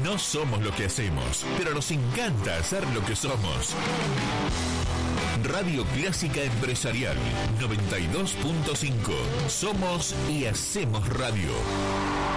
No somos lo que hacemos, pero nos encanta hacer lo que somos. Radio Clásica Empresarial 92.5. Somos y hacemos radio.